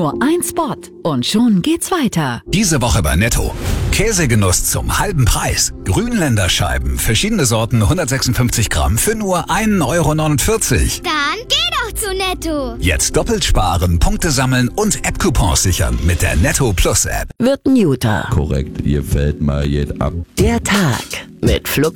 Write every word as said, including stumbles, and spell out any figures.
Nur ein Spot und schon geht's weiter. Diese Woche bei Netto. Käsegenuss zum halben Preis. Grünländer Scheiben, verschiedene Sorten, hundertsechsundfünfzig Gramm für nur ein Euro neunundvierzig. Dann geh doch zu Netto. Jetzt doppelt sparen, Punkte sammeln und App-Coupons sichern mit der Netto Plus App. Wird ein Juter. Korrekt, ihr fällt mal jetzt ab. Der Tag mit Flux